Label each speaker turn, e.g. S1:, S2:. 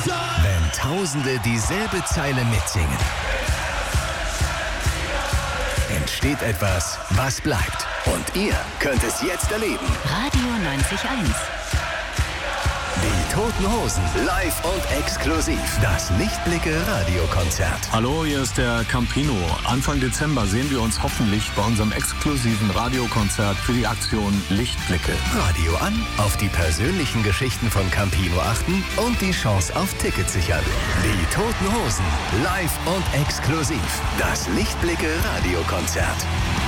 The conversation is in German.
S1: Wenn Tausende dieselbe Zeile mitsingen, entsteht etwas, was bleibt. Und ihr könnt es jetzt erleben.
S2: Radio 90.1.
S1: Die Toten Hosen, live und exklusiv. Das Lichtblicke-Radiokonzert.
S3: Hallo, hier ist der Campino. Anfang Dezember sehen wir uns hoffentlich bei unserem exklusiven Radiokonzert für die Aktion Lichtblicke.
S1: Radio an, auf die persönlichen Geschichten von Campino achten und die Chance auf Tickets sichern. Die Toten Hosen, live und exklusiv. Das Lichtblicke-Radiokonzert.